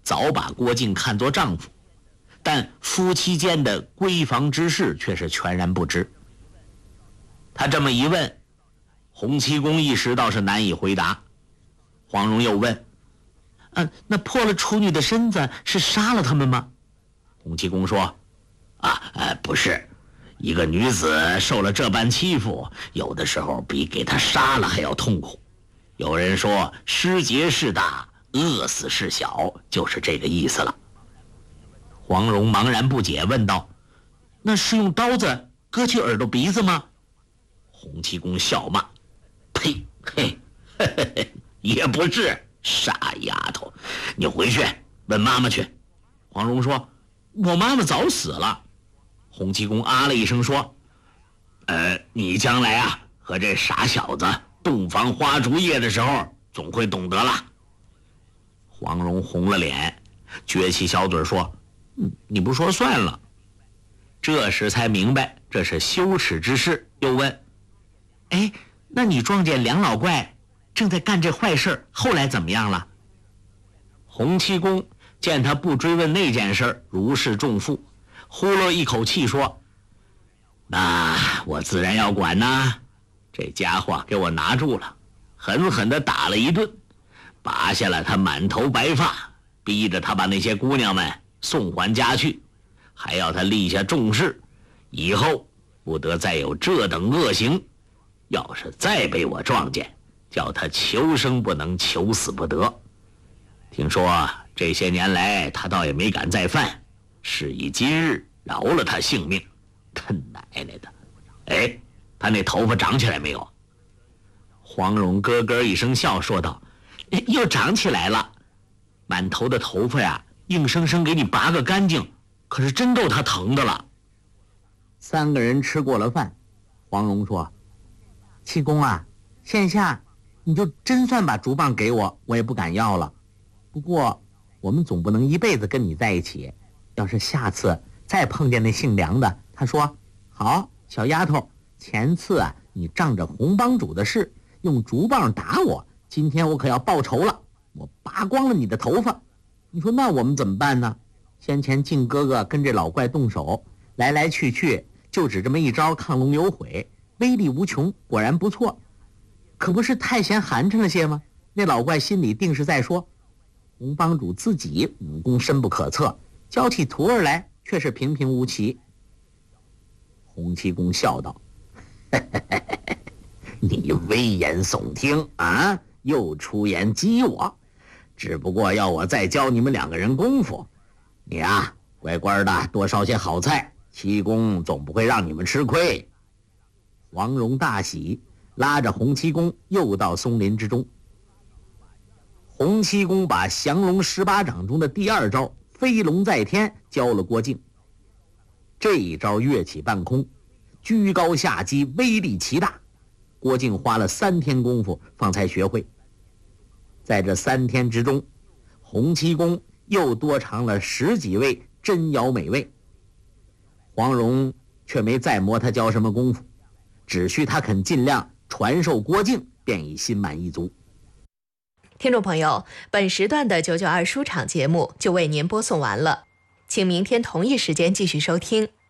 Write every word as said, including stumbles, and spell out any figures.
早把郭靖看作丈夫，但夫妻间的闺房之事却是全然不知。他这么一问，洪七公一时倒是难以回答。黄蓉又问：啊，那破了处女的身子是杀了他们吗？洪七公说：啊，呃，不是，一个女子受了这般欺负，有的时候比给她杀了还要痛苦。有人说失节事大，饿死事小，就是这个意思了。黄蓉茫然不解，问道：那是用刀子割去耳朵鼻子吗？洪七公笑骂：呸，嘿，嘿嘿嘿，也不是，傻丫头，你回去问妈妈去。黄蓉说：我妈妈早死了。洪七公啊了一声说：呃，你将来啊和这傻小子洞房花烛夜的时候，总会懂得了。黄蓉红了脸，撅起小嘴说：嗯，你不说算了。这时才明白这是羞耻之事，又问：哎，那你撞见梁老怪正在干这坏事，后来怎么样了？洪七公见他不追问那件事，如释重负，呼了一口气说：那我自然要管呐。这家伙给我拿住了，狠狠地打了一顿，拔下了他满头白发，逼着他把那些姑娘们送还家去，还要他立下重誓，以后不得再有这等恶行。要是再被我撞见，叫他求生不能，求死不得。听说这些年来他倒也没敢再犯，是以今日饶了他性命。他奶奶的！哎，他那头发长起来没有？黄蓉咯咯一声笑，说道：又长起来了。满头的头发呀，硬生生给你拔个干净，可是真够他疼的了。三个人吃过了饭，黄蓉说：七公啊，现下你就真算把竹棒给我，我也不敢要了。不过我们总不能一辈子跟你在一起，要是下次再碰见那姓梁的，他说：好，小丫头，前次啊你仗着洪帮主的事用竹棒打我，今天我可要报仇了，我拔光了你的头发。你说那我们怎么办呢？先前靖哥哥跟这老怪动手，来来去去就只这么一招亢龙有悔，威力无穷，果然不错。可不是太嫌寒碜了些吗？那老怪心里定是在说，洪帮主自己武功深不可测，教起徒儿来却是平平无奇。洪七公笑道：你危言耸听啊，又出言激我，只不过要我再教你们两个人功夫。你啊，乖乖的多烧些好菜，七公总不会让你们吃亏。黄蓉大喜，拉着洪七公又到松林之中。洪七公把降龙十八掌中的第二招飞龙在天教了郭靖。这一招跃起半空，居高下击，威力奇大，郭靖花了三天功夫方才学会。在这三天之中，洪七公又多尝了十几味珍肴美味。黄蓉却没再磨他教什么功夫，只需他肯尽量传授郭靖，便已心满意足。 听众朋友，本时段的九九二书场节目就为您播送完了，请明天同一时间继续收听。